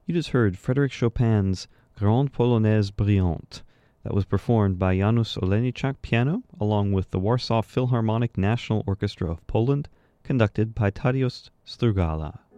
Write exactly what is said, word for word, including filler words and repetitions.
You just heard Frédéric Chopin's Grande Polonaise Brillante, that was performed by Janusz Olejniczak piano, along with the Warsaw Philharmonic National Orchestra of Poland, conducted by Tadeusz Strugala.